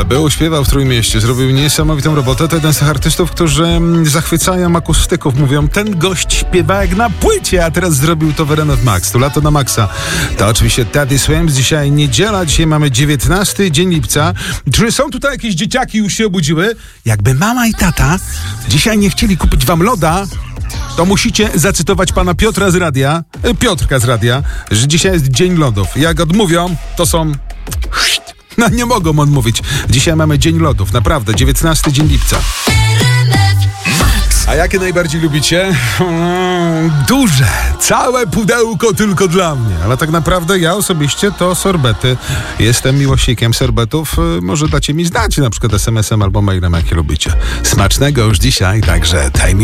Był, śpiewał w Trójmieście, zrobił niesamowitą robotę. To jeden z tych artystów, którzy zachwycają akustyków. Mówią, ten gość śpiewa jak na płycie, a teraz zrobił to w RMF Max. To lato na maksa. To oczywiście Teddy Swims. Dzisiaj niedziela, dzisiaj mamy 19 dzień lipca. Czy są tutaj jakieś dzieciaki, już się obudziły? Jakby mama i tata dzisiaj nie chcieli kupić wam loda, to musicie zacytować pana Piotrka z radia, że dzisiaj jest dzień lodów. Jak odmówią, to są... No nie mogą odmówić. Dzisiaj mamy dzień lodów, naprawdę, 19 dzień lipca. A jakie najbardziej lubicie? Duże, całe pudełko tylko dla mnie. Ale tak naprawdę ja osobiście to sorbety. Jestem miłośnikiem sorbetów. Może dacie mi znać, na przykład SMS-em albo mailem, jakie lubicie. Smacznego już dzisiaj, także